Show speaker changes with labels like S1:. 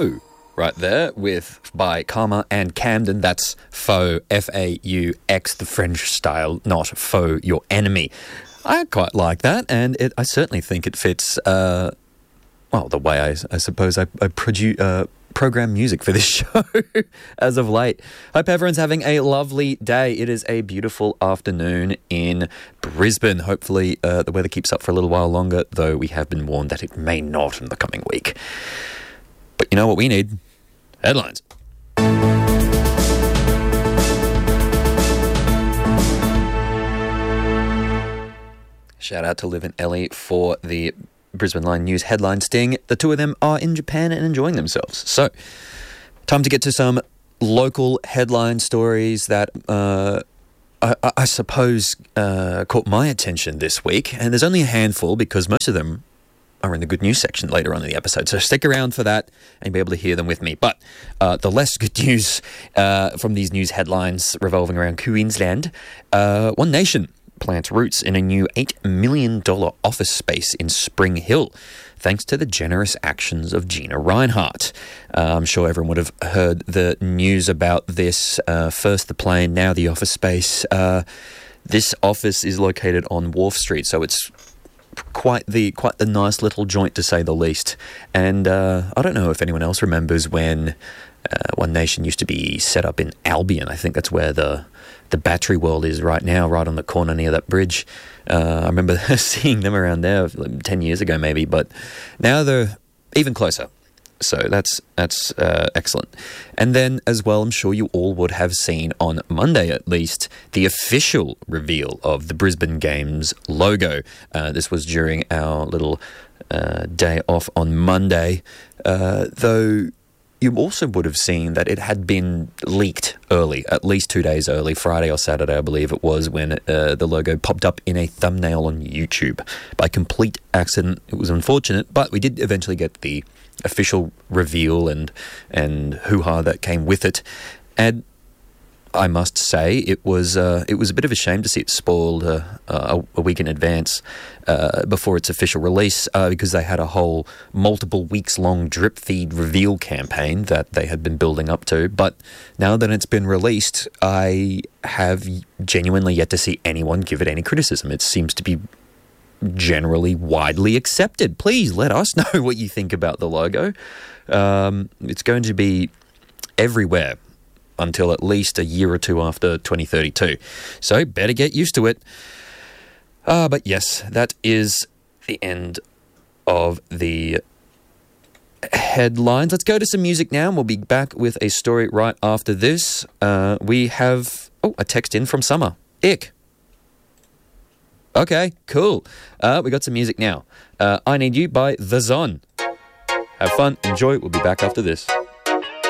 S1: Foe right there by Karma and Camden. That's Foe, F-A-U-X, the French style, not foe, your enemy. I quite like that, and I certainly think it fits, the way I suppose I program music for this show as of late. Hope everyone's having a lovely day. It is a beautiful afternoon in Brisbane. Hopefully the weather keeps up for a little while longer, though we have been warned that it may not in the coming week. But you know what we need? Headlines. Shout out to Liv and Ellie for the Brisbane Line News headline sting. The two of them are in Japan and enjoying themselves. So, time to get to some local headline stories that I suppose caught my attention this week. And there's only a handful because most of them are in the good news section later on in the episode. So stick around for that and you'll be able to hear them with me. But the less good news from these news headlines revolving around Queensland, One Nation plants roots in a new $8 million office space in Spring Hill, thanks to the generous actions of Gina Rinehart. I'm sure everyone would have heard the news about this. First the plane, now the office space. This office is located on Wharf Street, so it's quite the nice little joint, to say the least. And I don't know if anyone else remembers when One Nation used to be set up in Albion. I think that's where the Battery World is right now, right on the corner near that bridge. I remember seeing them around there 10 years ago maybe, but now they're even closer. So that's excellent. And then as well, I'm sure you all would have seen on Monday at least the official reveal of the Brisbane Games logo. This was during our little day off on Monday, though you also would have seen that it had been leaked early, at least 2 days early, Friday or Saturday, I believe it was, when the logo popped up in a thumbnail on YouTube. By complete accident, it was unfortunate, but we did eventually get the official reveal and hoo-ha that came with it. And I must say, it was a bit of a shame to see it spoiled a week in advance before its official release, because they had a whole multiple weeks-long drip feed reveal campaign that they had been building up to. But now that it's been released, I have genuinely yet to see anyone give it any criticism. It seems to be generally widely accepted. Please let us know what you think about the logo. It's going to be everywhere until at least a year or two after 2032. So better get used to it. But yes, that is the end of the headlines. Let's go to some music now, and we'll be back with a story right after this. We have a text in from Summer. Ick. Okay, cool. We got some music now. I Need You by The Zon. Have fun, enjoy. We'll be back after this.